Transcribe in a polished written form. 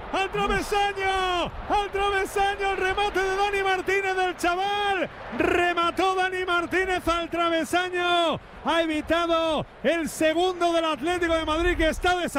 al travesaño, el remate de Dani Martínez del chaval, remató Dani Martínez al travesaño, ha evitado el segundo del Atlético de Madrid que está desatado.